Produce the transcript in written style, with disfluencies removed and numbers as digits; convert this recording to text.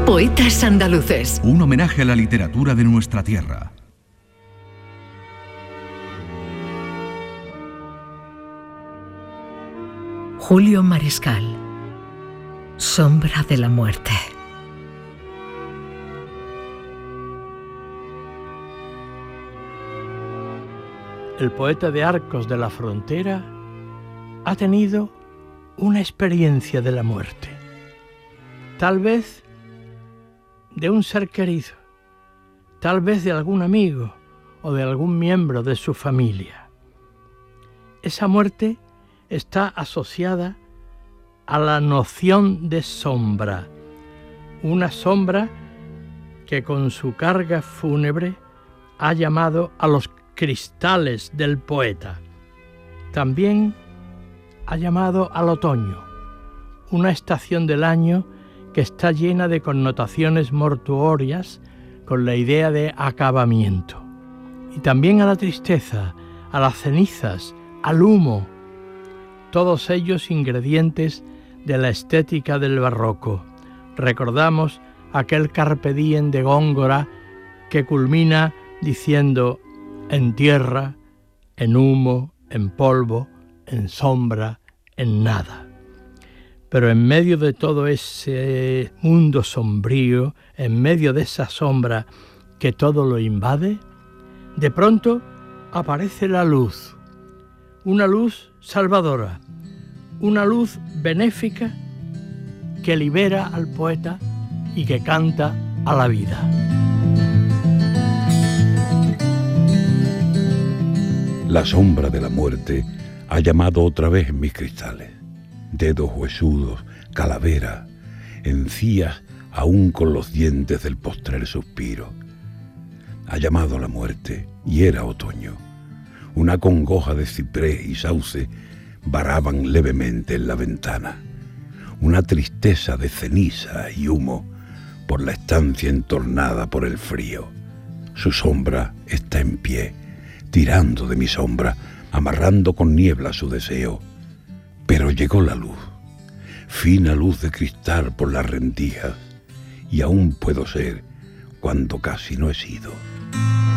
Poetas andaluces. Un homenaje a la literatura de nuestra tierra. Julio Mariscal. Sombra de la muerte. El poeta de Arcos de la Frontera ha tenido una experiencia de la muerte, tal vez de un ser querido, tal vez de algún amigo o de algún miembro de su familia. Esa muerte está asociada a la noción de sombra, una sombra que con su carga fúnebre ha llamado a los cristales del poeta. También ha llamado al otoño, una estación del año que está llena de connotaciones mortuorias con la idea de acabamiento. Y también a la tristeza, a las cenizas, al humo, todos ellos ingredientes de la estética del barroco. Recordamos aquel carpe diem de Góngora que culmina diciendo: en tierra, en humo, en polvo, en sombra, en nada. Pero en medio de todo ese mundo sombrío, en medio de esa sombra que todo lo invade, de pronto aparece la luz, una luz salvadora, una luz benéfica que libera al poeta y que canta a la vida. La sombra de la muerte ha llamado otra vez en mis cristales. Dedos huesudos, calavera, encías aún con los dientes del postrer suspiro. Ha llamado la muerte y era otoño. Una congoja de ciprés y sauce varaban levemente en la ventana. Una tristeza de ceniza y humo por la estancia entornada por el frío. Su sombra está en pie, tirando de mi sombra, amarrando con niebla su deseo. Pero llegó la luz, fina luz de cristal por las rendijas, y aún puedo ser cuando casi no he sido.